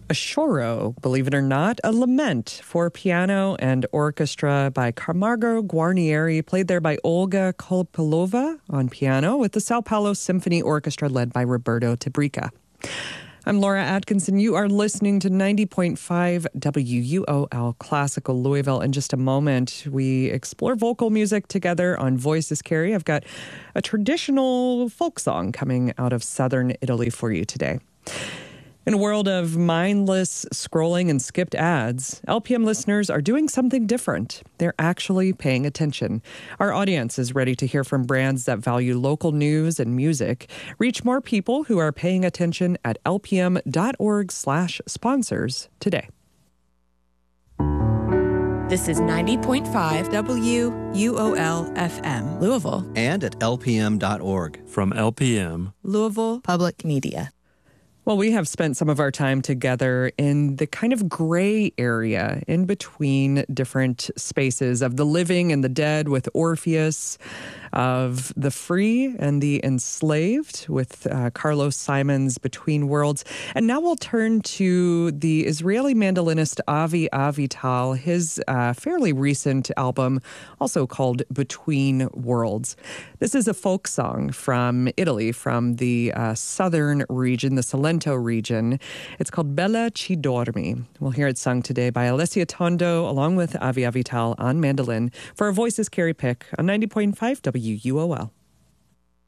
A choro, believe it or not, a lament for piano and orchestra by Camargo Guarnieri, played there by Olga Kolpilova on piano with the Sao Paulo Symphony Orchestra led by Roberto Tabrica. I'm Laura Atkinson. You are listening to 90.5 WUOL Classical Louisville. In just a moment, we explore vocal music together on Voices Carry. I've got a traditional folk song coming out of southern Italy for you today. In a world of mindless scrolling and skipped ads, LPM listeners are doing something different. They're actually paying attention. Our audience is ready to hear from brands that value local news and music. Reach more people who are paying attention at lpm.org/sponsors today. This is 90.5 WUOL FM, Louisville. And at lpm.org. From LPM, Louisville Public Media. Well, we have spent some of our time together in the kind of gray area in between different spaces of the living and the dead with Orpheus, of the free and the enslaved with Carlos Simon's Between Worlds. And now we'll turn to the Israeli mandolinist Avi Avital, his fairly recent album, also called Between Worlds. This is a folk song from Italy, from the southern region, the Salento region. It's called Bella Ci Dormi. We'll hear it sung today by Alessia Tondo, along with Avi Avital on mandolin, for a Voices Carry pick on 90.5 WUOL.